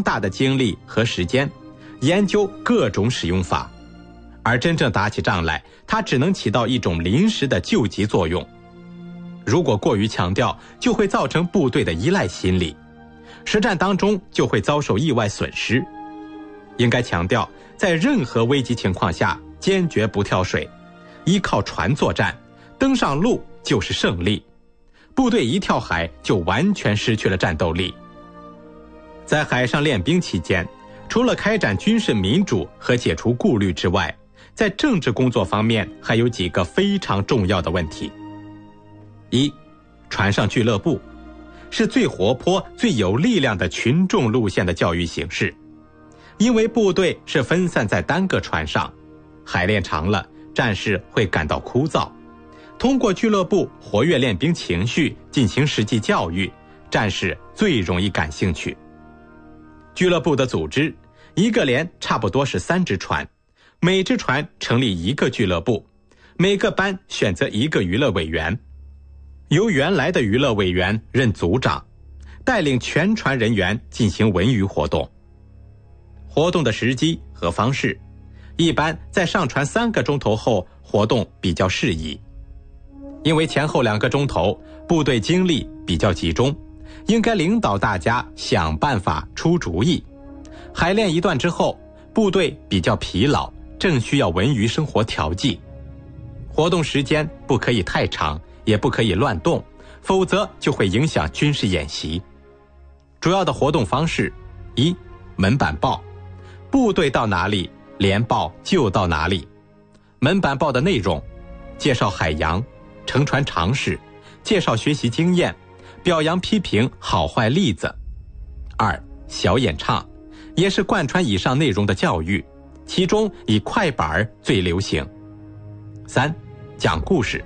大的精力和时间，研究各种使用法，而真正打起仗来，它只能起到一种临时的救急作用。如果过于强调，就会造成部队的依赖心理，实战当中就会遭受意外损失。应该强调，在任何危急情况下，坚决不跳水，依靠船作战，登上路就是胜利。部队一跳海，就完全失去了战斗力。在海上练兵期间，除了开展军事民主和解除顾虑之外，在政治工作方面还有几个非常重要的问题。一，船上俱乐部是最活泼、最有力量的群众路线的教育形式。因为部队是分散在单个船上，海练长了，战士会感到枯燥。通过俱乐部活跃练兵情绪，进行实际教育，战士最容易感兴趣。俱乐部的组织，一个连差不多是3只船，每只船成立一个俱乐部，每个班选择一个娱乐委员，由原来的娱乐委员任组长，带领全船人员进行文娱活动。活动的时机和方式，一般在上船3个钟头后活动比较适宜，因为前后2个钟头部队精力比较集中，应该领导大家想办法出主意。海练一段之后，部队比较疲劳，正需要文娱生活调剂。活动时间不可以太长，也不可以乱动，否则就会影响军事演习。主要的活动方式：一、门板报，部队到哪里，连报就到哪里。门板报的内容：介绍海洋、乘船常识，介绍学习经验，表扬批评好坏例子。二、小演唱，也是贯穿以上内容的教育，其中以快板最流行。三、讲故事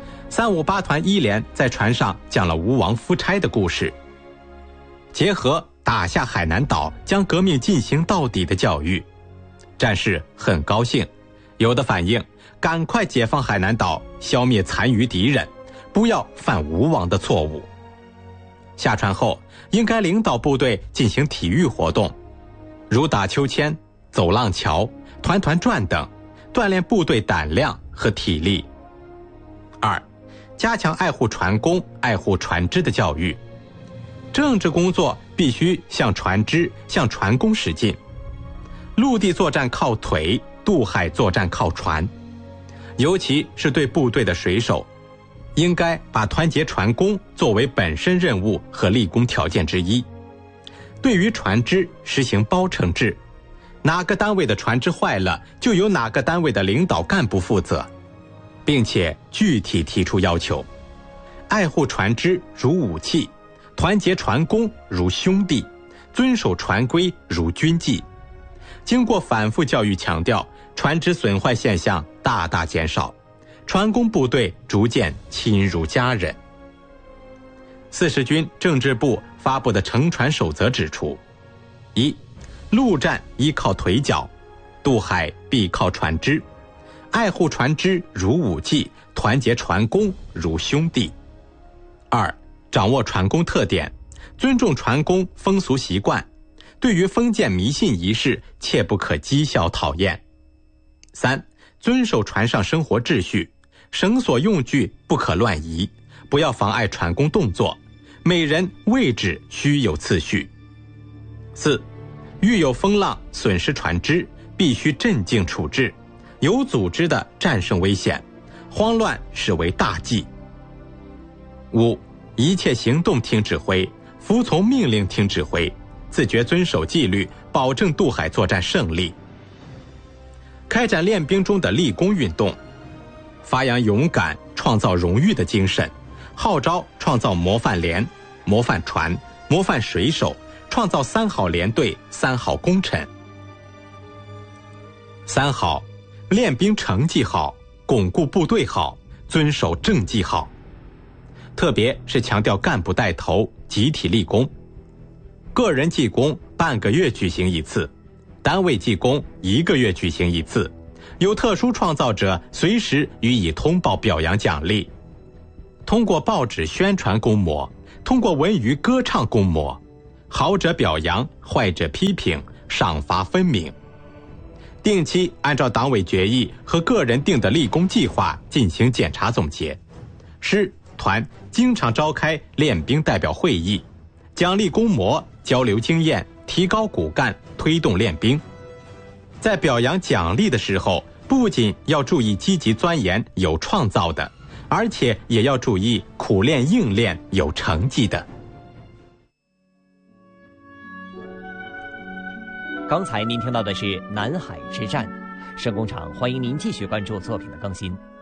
，358团1连在船上讲了吴王夫差的故事，结合打下海南岛，将革命进行到底的教育，战士很高兴，有的反映赶快解放海南岛，消灭残余敌人，不要犯吴王的错误。下船后应该领导部队进行体育活动，如打秋千、走浪桥、团团转等，锻炼部队胆量和体力。二、加强爱护船工、爱护船只的教育。政治工作必须向船只、向船工使劲。陆地作战靠腿，渡海作战靠船。尤其是对部队的水手，应该把团结船工作为本身任务和立功条件之一。对于船只实行包成制，哪个单位的船只坏了，就由哪个单位的领导干部负责，并且具体提出要求。爱护船只如武器，团结船工如兄弟，遵守船规如军纪。经过反复教育强调，船只损坏现象大大减少，船工部队逐渐亲如家人。40军政治部发布的乘船守则指出：一、陆战依靠腿脚，渡海必靠船只，爱护船只如武器，团结船工如兄弟。二、掌握船工特点，尊重船工风俗习惯，对于封建迷信仪式切不可讥笑讨厌。三、遵守船上生活秩序，绳索用具不可乱移，不要妨碍船工动作，每人位置须有次序。四、遇有风浪损失船只，必须镇静处置，有组织的战胜危险，慌乱视为大忌。五、一切行动听指挥，服从命令听指挥，自觉遵守纪律，保证渡海作战胜利。开展练兵中的立功运动，发扬勇敢、创造荣誉的精神，号召创造模范连、模范船、模范水手，创造3好连队、3好功臣。3好：练兵成绩好，巩固部队好，遵守政纪好。特别是强调干部带头，集体立功。个人记功半个月举行一次，单位记功1个月举行一次，有特殊创造者随时予以通报表扬奖励。通过报纸宣传公模，通过文娱歌唱公模， 好者表扬，坏者批评，赏罚分明。定期按照党委决议和个人定的立功计划进行检查总结。师团经常召开练兵代表会议，奖励公模，交流经验，提高骨干，推动练兵。在表扬奖励的时候，不仅要注意积极钻研有创造的，而且也要注意苦练硬练有成绩的。 刚才您听到的是南海之战，声工厂欢迎您继续关注作品的更新。